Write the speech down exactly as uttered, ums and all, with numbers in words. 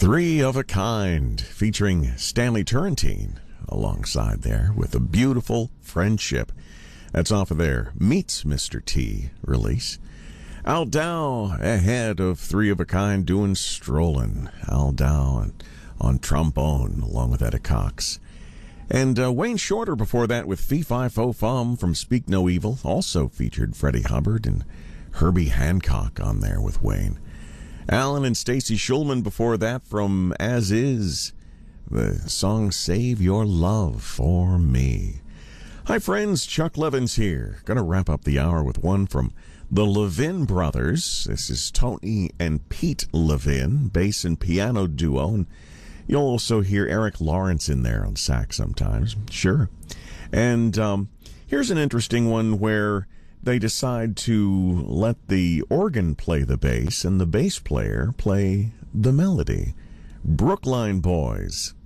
Three of a Kind, featuring Stanley Turrentine alongside there with a beautiful friendship. That's off of their Meets Mister T release. Al Dow ahead of Three of a Kind doing Strollin'. Al Dow on, on trombone along with Etta Cox. And uh, Wayne Shorter before that with Fee Fi Fo Fum from Speak No Evil. Also featured Freddie Hubbard and Herbie Hancock on there with Wayne. Alan and Stacy Schulman before that from As Is, the song Save Your Love for Me. Hi friends, Chuck Levins here. Going to wrap up the hour with one from the Levin Brothers. This is Tony and Pete Levin, bass and piano duo. And you'll also hear Eric Lawrence in there on sax sometimes. Sure. And um, here's an interesting one where they decide to let the organ play the bass and the bass player play the melody. Brookline Boys.